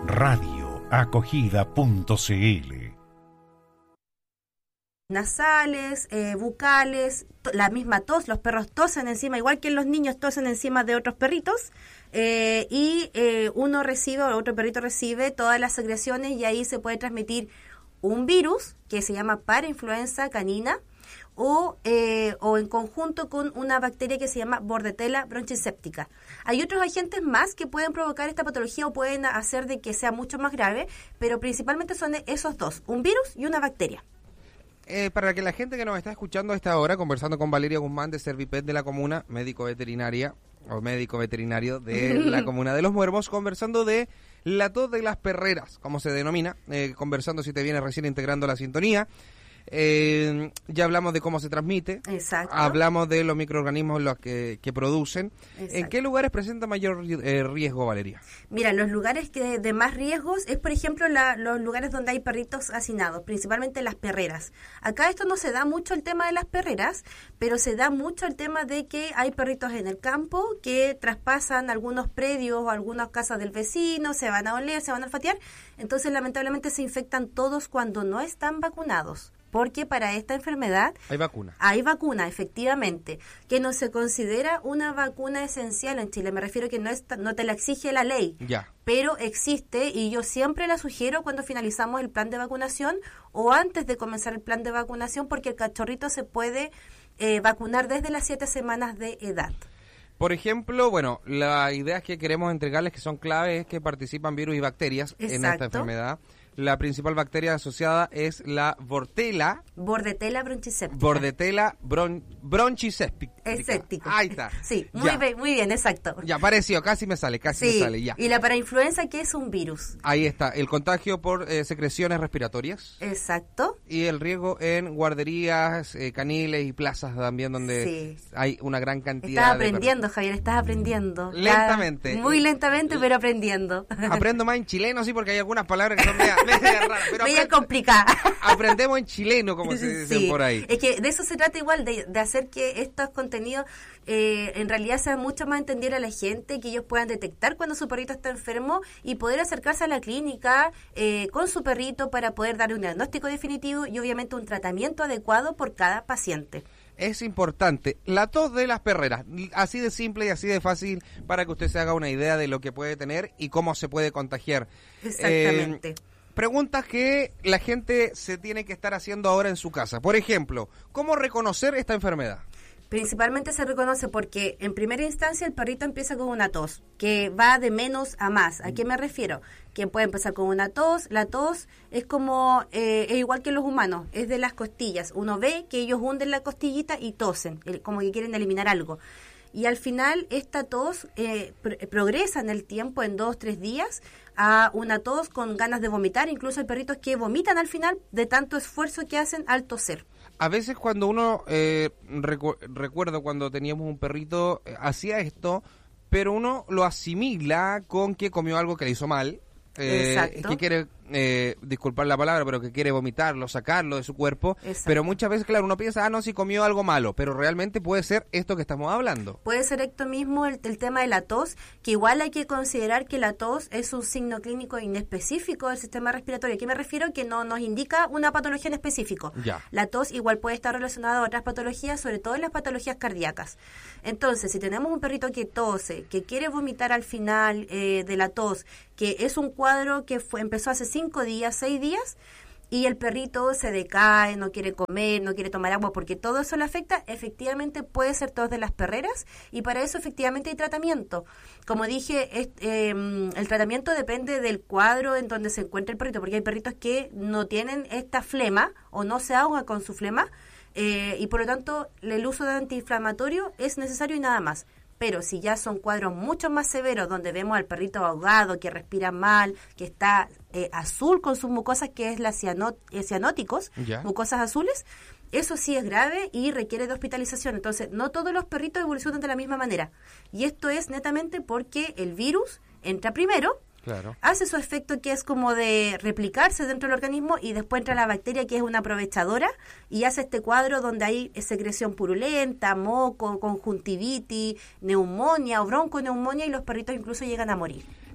radioacogida.cl. Nasales, bucales, la misma tos, los perros tosen encima, igual que los niños tosen encima de otros perritos, uno recibe, o otro perrito recibe todas las secreciones y ahí se puede transmitir un virus que se llama parainfluenza canina o en conjunto con una bacteria que se llama Bordetella bronchiséptica. Hay otros agentes más que pueden provocar esta patología o pueden hacer de que sea mucho más grave, pero principalmente son esos dos, un virus y una bacteria. Para que la gente que nos está escuchando a esta hora, conversando con Valeria Guzmán de Servipet de la comuna, médico veterinario de la comuna de Los Muermos, conversando de la tos de las perreras, como se denomina, conversando si te viene recién integrando la sintonía. Ya hablamos de cómo se transmite. Exacto. Hablamos de los microorganismos los que producen. Exacto. ¿En qué lugares presenta mayor riesgo, Valeria? Mira, los lugares que de más riesgos es, por ejemplo, los lugares donde hay perritos hacinados, principalmente las perreras. Acá esto no se da mucho el tema de las perreras, pero se da mucho el tema de que hay perritos en el campo que traspasan algunos predios o algunas casas del vecino, se van a oler, se van a olfatear, entonces lamentablemente se infectan todos cuando no están vacunados. Porque para esta enfermedad hay vacuna. Hay vacuna, efectivamente, que no se considera una vacuna esencial en Chile. Me refiero que no te la exige la ley, ya, pero existe y yo siempre la sugiero cuando finalizamos el plan de vacunación o antes de comenzar el plan de vacunación, porque el cachorrito se puede vacunar desde las 7 semanas de edad. Por ejemplo, bueno, las ideas que queremos entregarles que son claves es que participan virus y bacterias. Exacto. En esta enfermedad. La principal bacteria asociada es la Bordetella bronchiséptica. Bordetella bronchiséptica. Escéptica. Ahí está. Sí, muy bien, exacto. Ya apareció, casi me sale, ya. Y la parainfluenza, que es un virus. Ahí está, el contagio por secreciones respiratorias. Exacto. Y el riesgo en guarderías, caniles y plazas también donde hay una gran cantidad Estás aprendiendo, Javier, estás aprendiendo. Lentamente. Muy lentamente, pero aprendiendo. Aprendo más en chileno, sí, porque hay algunas palabras que son media raras. Media complicada. Aprendemos en chileno, como se dice por ahí. Es que de eso se trata igual, de hacer que estos contenidos en realidad sean mucho más entendibles a la gente, que ellos puedan detectar cuando su perrito está enfermo y poder acercarse a la clínica con su perrito para poder darle un diagnóstico definitivo y obviamente un tratamiento adecuado por cada paciente. Es importante, la tos de las perreras, así de simple y así de fácil para que usted se haga una idea de lo que puede tener y cómo se puede contagiar. Exactamente. Preguntas que la gente se tiene que estar haciendo ahora en su casa. Por ejemplo, ¿cómo reconocer esta enfermedad? Principalmente se reconoce porque en primera instancia el perrito empieza con una tos, que va de menos a más. ¿A qué me refiero? Que puede empezar con una tos. La tos es como, es igual que los humanos, es de las costillas. Uno ve que ellos hunden la costillita y tosen, como que quieren eliminar algo. Y al final esta tos progresa en el tiempo, en 2-3 días, a una tos con ganas de vomitar. Incluso hay perritos que vomitan al final de tanto esfuerzo que hacen al toser. A veces cuando uno, recuerdo cuando teníamos un perrito, hacía esto, pero uno lo asimila con que comió algo que le hizo mal. Que quiere, disculpar la palabra, pero que quiere vomitarlo, sacarlo de su cuerpo. Exacto. Pero muchas veces, claro, uno piensa, no, si comió algo malo, pero realmente puede ser esto que estamos hablando. Puede ser esto mismo, el tema de la tos, que igual hay que considerar que la tos es un signo clínico inespecífico del sistema respiratorio. ¿A qué me refiero? Que no nos indica una patología en específico. Ya. La tos igual puede estar relacionada a otras patologías, sobre todo en las patologías cardíacas. Entonces, si tenemos un perrito que tose, que quiere vomitar al final de la tos, que es un cuadro que empezó hace 5 días, 6 días, y el perrito se decae, no quiere comer, no quiere tomar agua, porque todo eso le afecta, efectivamente puede ser tos de las perreras, y para eso efectivamente hay tratamiento. Como dije, el tratamiento depende del cuadro en donde se encuentra el perrito, porque hay perritos que no tienen esta flema, o no se ahogan con su flema, y por lo tanto el uso de antiinflamatorio es necesario y nada más. Pero si ya son cuadros mucho más severos, donde vemos al perrito ahogado, que respira mal, que está azul con sus mucosas, que es las cianóticos, mucosas azules, eso sí es grave y requiere de hospitalización. Entonces, no todos los perritos evolucionan de la misma manera. Y esto es netamente porque el virus entra primero, claro, hace su efecto que es como de replicarse dentro del organismo y después entra la bacteria que es una aprovechadora y hace este cuadro donde hay secreción purulenta, moco, conjuntivitis, neumonía o bronconeumonía y los perritos incluso llegan a morir.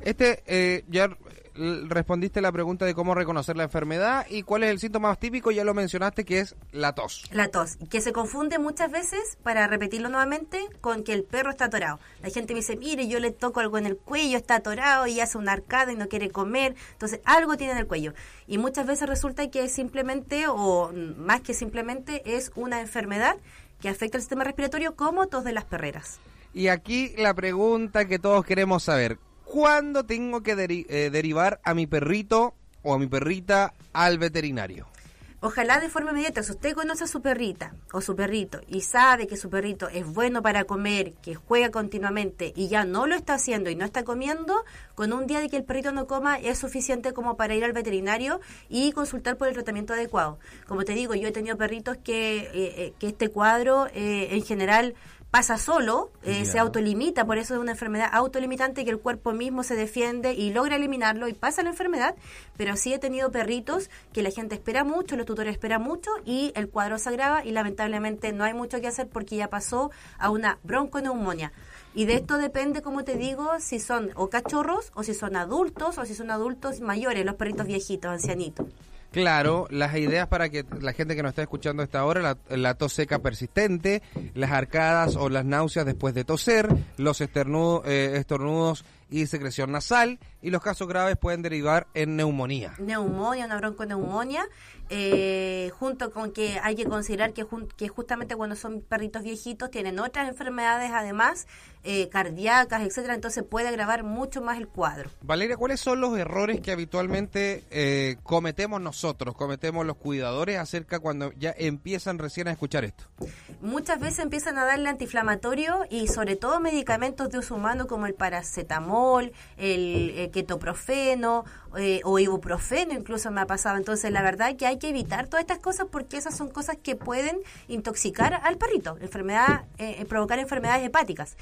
Ya respondiste la pregunta de cómo reconocer la enfermedad y cuál es el síntoma más típico, ya lo mencionaste, que es la tos. La tos, que se confunde muchas veces, para repetirlo nuevamente, con que el perro está atorado. La gente me dice, mire, yo le toco algo en el cuello, está atorado y hace una arcada y no quiere comer, entonces algo tiene en el cuello. Y muchas veces resulta que simplemente, o más que simplemente, es una enfermedad que afecta el sistema respiratorio, como tos de las perreras. Y aquí la pregunta que todos queremos saber: ¿cuándo tengo que derivar a mi perrito o a mi perrita al veterinario? Ojalá de forma inmediata. Si usted conoce a su perrita o su perrito y sabe que su perrito es bueno para comer, que juega continuamente y ya no lo está haciendo y no está comiendo, con un día de que el perrito no coma es suficiente como para ir al veterinario y consultar por el tratamiento adecuado. Como te digo, yo he tenido perritos que este cuadro en general pasa solo, se autolimita, por eso es una enfermedad autolimitante que el cuerpo mismo se defiende y logra eliminarlo y pasa la enfermedad, pero sí he tenido perritos que la gente espera mucho, los tutores esperan mucho y el cuadro se agrava y lamentablemente no hay mucho que hacer porque ya pasó a una bronconeumonía. Y de esto depende, como te digo, si son o cachorros o si son adultos mayores, los perritos viejitos, ancianitos. Claro, las ideas para que la gente que nos está escuchando a esta hora: la tos seca persistente, las arcadas o las náuseas después de toser, los estornudos y secreción nasal, y los casos graves pueden derivar en neumonía. Neumonía, una bronconeumonía, junto con que hay que considerar que justamente cuando son perritos viejitos tienen otras enfermedades además, cardíacas, etcétera, entonces puede agravar mucho más el cuadro. Valeria, ¿cuáles son los errores que habitualmente cometemos los cuidadores acerca cuando ya empiezan recién a escuchar esto? Muchas veces empiezan a darle antiinflamatorio y sobre todo medicamentos de uso humano como el paracetamol, el ketoprofeno o ibuprofeno, incluso me ha pasado. Entonces la verdad que hay que evitar todas estas cosas porque esas son cosas que pueden intoxicar al perrito, provocar enfermedades hepáticas.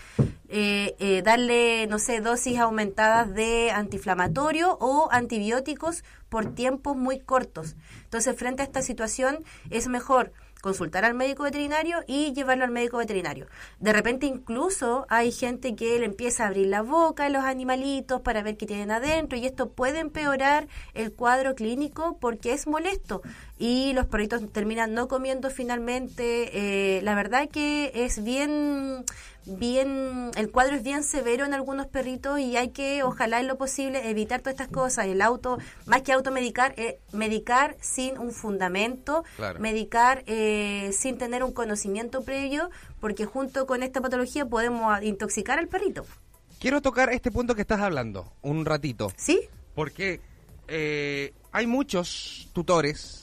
Darle, no sé, dosis aumentadas de antiinflamatorio o antibióticos por tiempos muy cortos. Entonces, frente a esta situación, es mejor consultar al médico veterinario y llevarlo al médico veterinario. De repente incluso hay gente que le empieza a abrir la boca a los animalitos para ver qué tienen adentro y esto puede empeorar el cuadro clínico porque es molesto y los perritos terminan no comiendo finalmente. La verdad que es bien, el cuadro es bien severo en algunos perritos y hay que, ojalá en lo posible, evitar todas estas cosas. Más que automedicar, medicar sin un fundamento, claro. Medicar sin tener un conocimiento previo, porque junto con esta patología podemos intoxicar al perrito. Quiero tocar este punto que estás hablando un ratito. ¿Sí? Porque hay muchos tutores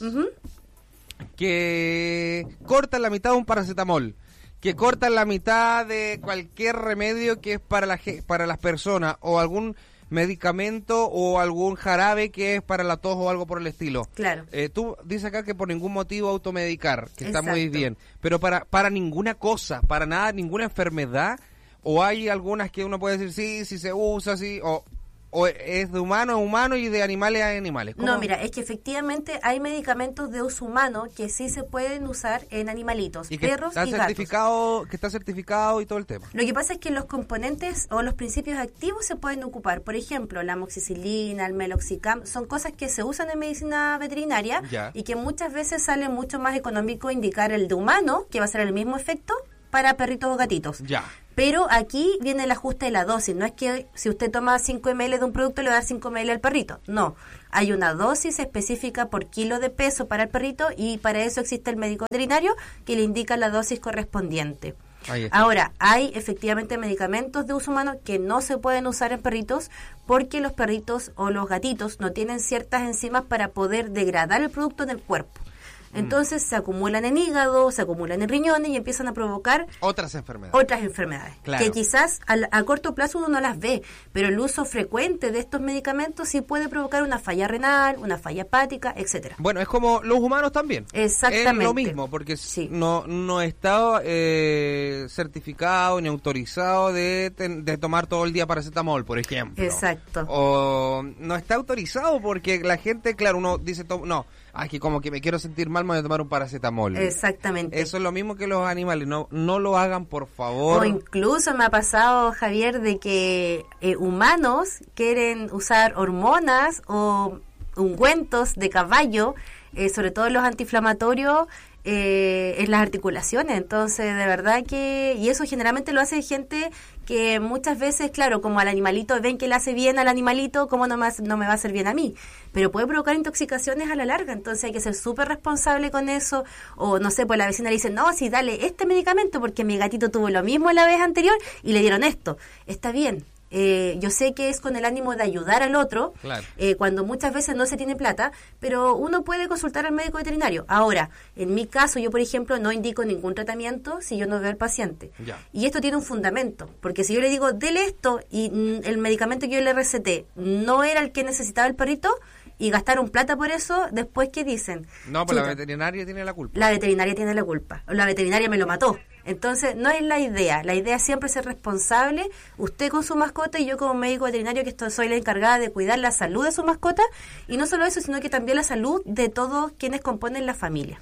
que cortan la mitad de un paracetamol, que cortan la mitad de cualquier remedio que es para las personas, o algún medicamento o algún jarabe que es para la tos o algo por el estilo. Claro. Tú dices acá que por ningún motivo automedicar, que Exacto. Está muy bien, pero para ninguna cosa, para nada, ninguna enfermedad, o hay algunas que uno puede decir sí se usa, sí, o es de humano a humano y de animales a animales. ¿Cómo? No, mira, es que efectivamente hay medicamentos de uso humano que sí se pueden usar en animalitos, y perros y gatos. Que está certificado y todo el tema. Lo que pasa es que los componentes o los principios activos se pueden ocupar. Por ejemplo, la amoxicilina, el meloxicam, son cosas que se usan en medicina veterinaria y que muchas veces sale mucho más económico indicar el de humano, que va a ser el mismo efecto, para perritos o gatitos. Ya. Pero aquí viene el ajuste de la dosis. No es que si usted toma 5 ml de un producto le va a dar 5 ml al perrito. No. Hay una dosis específica por kilo de peso para el perrito y para eso existe el médico veterinario que le indica la dosis correspondiente. Ahora, hay efectivamente medicamentos de uso humano que no se pueden usar en perritos porque los perritos o los gatitos no tienen ciertas enzimas para poder degradar el producto en el cuerpo. Entonces se acumulan en hígado, se acumulan en riñones y empiezan a provocar otras enfermedades. Claro. Que quizás a corto plazo uno no las ve, pero el uso frecuente de estos medicamentos sí puede provocar una falla renal, una falla hepática, etcétera. Bueno, es como los humanos también. Exactamente. Es lo mismo, porque no está certificado ni autorizado de tomar todo el día paracetamol, por ejemplo. Exacto. O no está autorizado porque la gente, claro, uno dice, no, que como que me quiero sentir mal, me voy a tomar un paracetamol. Exactamente. Eso es lo mismo que los animales, no lo hagan, por favor. O incluso me ha pasado, Javier, de que humanos quieren usar hormonas o ungüentos de caballo, sobre todo los antiinflamatorios, en las articulaciones. Entonces, de verdad que... Y eso generalmente lo hace gente que muchas veces, claro, como al animalito, ven que le hace bien al animalito, ¿cómo no me va a hacer bien a mí? Pero puede provocar intoxicaciones a la larga, entonces hay que ser súper responsable con eso. O, no sé, pues la vecina le dice, no, sí, dale este medicamento porque mi gatito tuvo lo mismo la vez anterior y le dieron esto. Está bien. Yo sé que es con el ánimo de ayudar al otro, claro. Cuando muchas veces no se tiene plata, pero uno puede consultar al médico veterinario. Ahora, en mi caso, yo por ejemplo no indico ningún tratamiento si yo no veo al paciente. Ya. Y esto tiene un fundamento, porque si yo le digo, dele esto, y el medicamento que yo le receté no era el que necesitaba el perrito, y gastaron plata por eso, después ¿qué dicen? No, pues la veterinaria tiene la culpa. La veterinaria tiene la culpa. La veterinaria me lo mató. Entonces, no es la idea. La idea es siempre ser responsable, usted con su mascota y yo como médico veterinario, que soy la encargada de cuidar la salud de su mascota, y no solo eso, sino que también la salud de todos quienes componen la familia.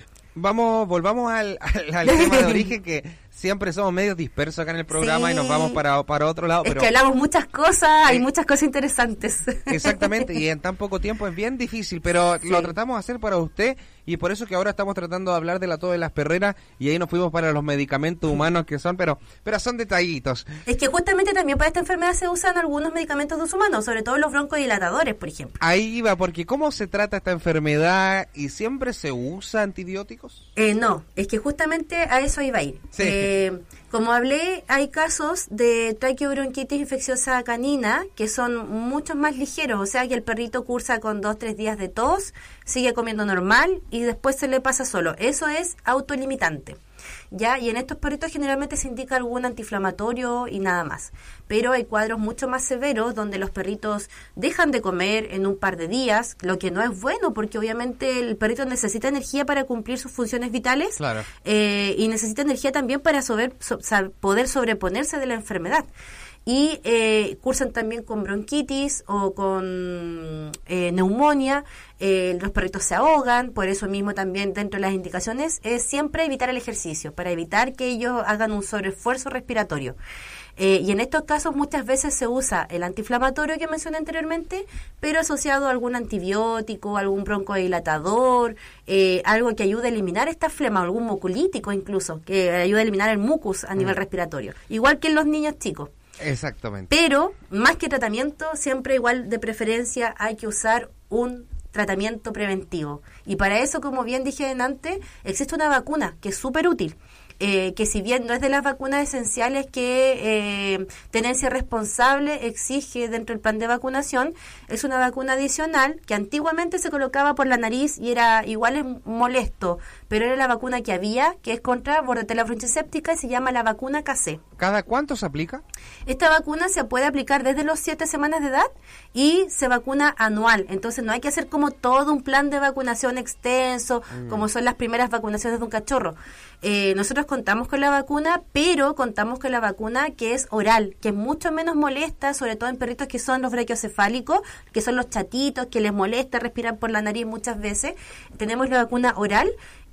Volvamos al tema de origen, que siempre somos medios dispersos acá en el programa, sí. Y nos vamos para otro lado. Es que hablamos muchas cosas, hay muchas cosas interesantes. Exactamente, y en tan poco tiempo es bien difícil, pero sí. Lo tratamos de hacer para usted, y por eso que ahora estamos tratando de hablar de la tos de las perreras, y ahí nos fuimos para los medicamentos humanos que son, pero son detallitos. Es que justamente también para esta enfermedad se usan algunos medicamentos de uso humano, sobre todo los broncodilatadores, por ejemplo. Ahí va, porque ¿cómo se trata esta enfermedad? ¿Y siempre se usa antibióticos? No, es que justamente a eso iba a ir. Sí. Como hablé, hay casos de traqueobronquitis infecciosa canina que son mucho más ligeros, o sea que el perrito cursa con 2-3 días de tos, sigue comiendo normal y después se le pasa solo. Eso es autolimitante. ¿Ya? Y en estos perritos generalmente se indica algún antiinflamatorio y nada más. Pero hay cuadros mucho más severos donde los perritos dejan de comer en un par de días, lo que no es bueno porque obviamente el perrito necesita energía para cumplir sus funciones vitales. Claro. Y necesita energía también para poder sobreponerse de la enfermedad. Y cursan también con bronquitis o con neumonía. Los perritos se ahogan, por eso mismo también dentro de las indicaciones es siempre evitar el ejercicio, para evitar que ellos hagan un sobreesfuerzo respiratorio. Y en estos casos muchas veces se usa el antiinflamatorio que mencioné anteriormente, pero asociado a algún antibiótico, algún broncodilatador, algo que ayude a eliminar esta flema, algún mucolítico incluso, que ayude a eliminar el mucus a nivel respiratorio, igual que en los niños chicos. Exactamente. Pero, más que tratamiento, siempre igual de preferencia hay que usar un tratamiento preventivo. Y para eso, como bien dije antes, existe una vacuna que es súper útil. Que si bien no es de las vacunas esenciales que Tenencia Responsable exige dentro del plan de vacunación, es una vacuna adicional que antiguamente se colocaba por la nariz y era igual es molesto, pero era la vacuna que había, que es contra bordetella bronchiséptica y se llama la vacuna KC. ¿Cada cuánto se aplica? Esta vacuna se puede aplicar desde los 7 semanas de edad y se vacuna anual, entonces no hay que hacer como todo un plan de vacunación extenso, como son las primeras vacunaciones de un cachorro. Nosotros contamos con la vacuna, pero contamos con la vacuna que es oral, que es mucho menos molesta, sobre todo en perritos que son los brachiocefálicos, que son los chatitos, que les molesta respirar por la nariz muchas veces. Tenemos la vacuna oral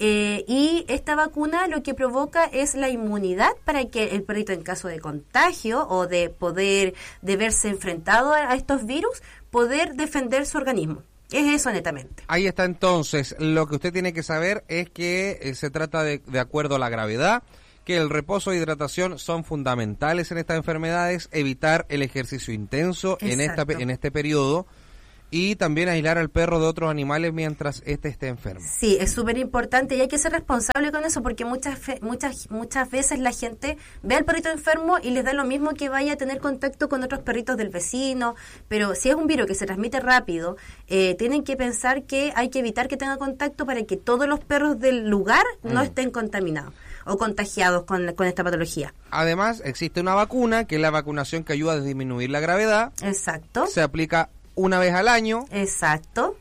y esta vacuna lo que provoca es la inmunidad para que el perrito en caso de contagio o de verse enfrentado a estos virus, poder defender su organismo. Es eso netamente. Ahí está entonces. Lo que usted tiene que saber es que se trata de acuerdo a la gravedad, que el reposo e hidratación son fundamentales en estas enfermedades, evitar el ejercicio intenso en este periodo y también aislar al perro de otros animales mientras esté enfermo. Sí, es súper importante y hay que ser responsable con eso porque muchas veces la gente ve al perrito enfermo y les da lo mismo que vaya a tener contacto con otros perritos del vecino, pero si es un virus que se transmite rápido, tienen que pensar que hay que evitar que tenga contacto para que todos los perros del lugar no estén contaminados o contagiados con esta patología. Además, existe una vacuna, que es la vacunación que ayuda a disminuir la gravedad. Exacto. Se aplica una vez al año. Exacto.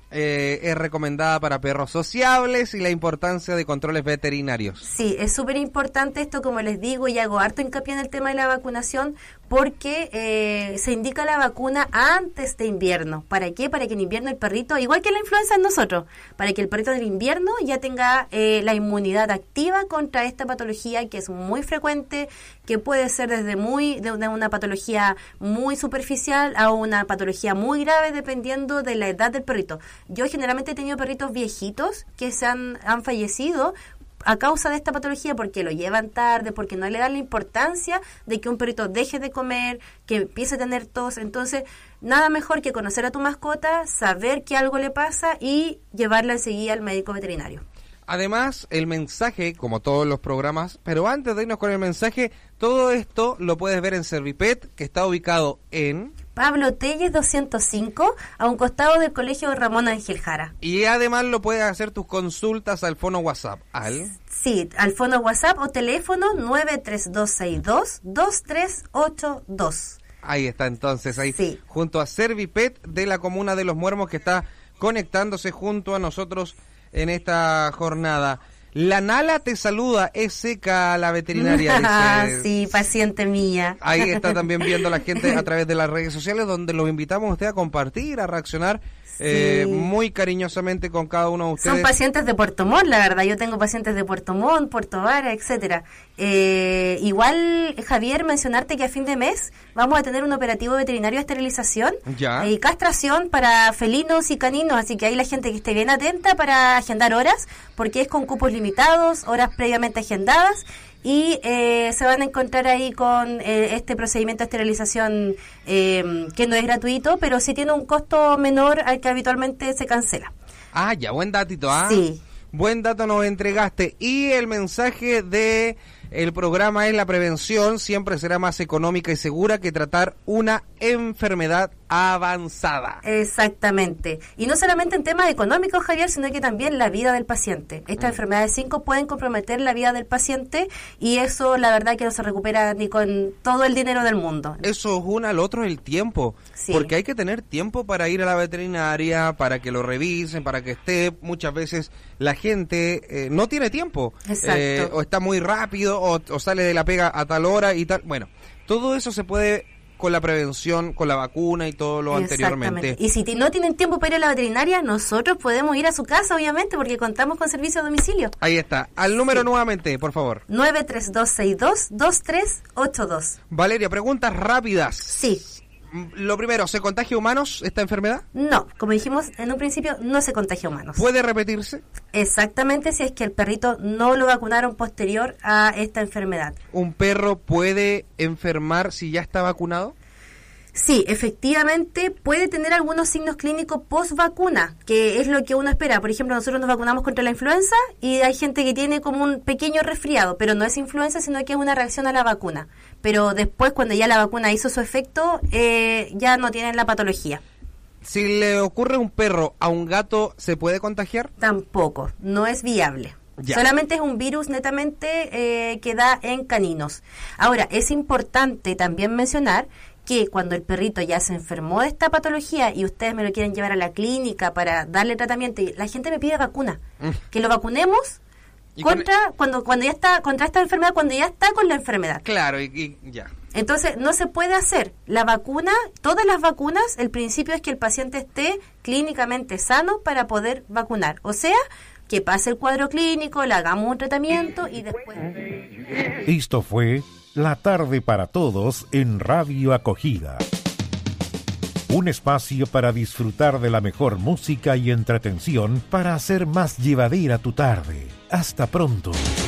es recomendada para perros sociables y la importancia de controles veterinarios. Sí, es súper importante esto, como les digo, y hago harto hincapié en el tema de la vacunación, porque se indica la vacuna antes de invierno. ¿Para qué? Para que en invierno el perrito, igual que la influenza en nosotros, para que el perrito en invierno ya tenga la inmunidad activa contra esta patología que es muy frecuente, que puede ser desde de una patología muy superficial a una patología muy grave dependiendo de la edad del perrito. Yo generalmente he tenido perritos viejitos que han fallecido a causa de esta patología porque lo llevan tarde, porque no le dan la importancia de que un perrito deje de comer, que empiece a tener tos. Entonces, nada mejor que conocer a tu mascota, saber que algo le pasa y llevarla enseguida al médico veterinario. Además, el mensaje, como todos los programas, pero antes de irnos con el mensaje, todo esto lo puedes ver en Servipet, que está ubicado en Pablo Telles 205, a un costado del Colegio Ramón Ángel Jara. Y además lo puedes hacer tus consultas al fono WhatsApp. Sí, al fono WhatsApp o teléfono 93262-2382. Ahí está entonces, ahí sí. Junto a Servipet de la Comuna de Los Muermos, que está conectándose junto a nosotros en esta jornada. La Nala te saluda, es seca la veterinaria, dice. Sí, paciente mía. Ahí está también viendo la gente a través de las redes sociales, donde los invitamos a usted a compartir, a reaccionar muy cariñosamente con cada uno de ustedes. Son pacientes de Puerto Montt, la verdad. Yo tengo pacientes de Puerto Montt, Puerto Vara, etcétera. Igual, Javier, mencionarte que a fin de mes vamos a tener un operativo veterinario de esterilización y castración para felinos y caninos, así que ahí la gente que esté bien atenta para agendar horas, porque es con cupos limitados, horas previamente agendadas, y se van a encontrar ahí con este procedimiento de esterilización que no es gratuito, pero sí tiene un costo menor al que habitualmente se cancela. Ah, ya, buen datito, ¿ah? Sí. Buen dato nos entregaste. Y el mensaje de el programa es: la prevención siempre será más económica y segura que tratar una enfermedad avanzada. Exactamente. Y no solamente en temas económicos, Javier, sino que también la vida del paciente. Estas enfermedades 5 pueden comprometer la vida del paciente y eso la verdad que no se recupera ni con todo el dinero del mundo. Eso es uno, al otro el tiempo. Sí. Porque hay que tener tiempo para ir a la veterinaria, para que lo revisen, para que esté. Muchas veces la gente no tiene tiempo. Exacto. O está muy rápido o sale de la pega a tal hora y tal. Bueno, todo eso se puede con la prevención, con la vacuna y todo lo anteriormente. Y si no tienen tiempo para ir a la veterinaria, nosotros podemos ir a su casa, obviamente, porque contamos con servicio a domicilio. Ahí está. Al número nuevamente, por favor. 93262-2382. Valeria, preguntas rápidas. Sí. Lo primero, ¿se contagia humanos esta enfermedad? No, como dijimos en un principio, no se contagia humanos. ¿Puede repetirse? Exactamente, si es que el perrito no lo vacunaron posterior a esta enfermedad. ¿Un perro puede enfermar si ya está vacunado? Sí, efectivamente puede tener algunos signos clínicos post vacuna, que es lo que uno espera. Por ejemplo, nosotros nos vacunamos contra la influenza y hay gente que tiene como un pequeño resfriado, pero no es influenza, sino que es una reacción a la vacuna. Pero después, cuando ya la vacuna hizo su efecto, ya no tienen la patología. Si le ocurre a un perro, ¿a un gato se puede contagiar? Tampoco, no es viable. Ya. Solamente es un virus netamente que da en caninos. Ahora, es importante también mencionar que cuando el perrito ya se enfermó de esta patología y ustedes me lo quieren llevar a la clínica para darle tratamiento, y la gente me pide vacuna, que lo vacunemos contra ya está contra esta enfermedad, cuando ya está con la enfermedad. Claro, y ya. Entonces, no se puede hacer la vacuna, todas las vacunas, el principio es que el paciente esté clínicamente sano para poder vacunar. O sea, que pase el cuadro clínico, le hagamos un tratamiento y después... Esto fue La Tarde para Todos en Radio Acogida. Un espacio para disfrutar de la mejor música y entretención para hacer más llevadera tu tarde. Hasta pronto.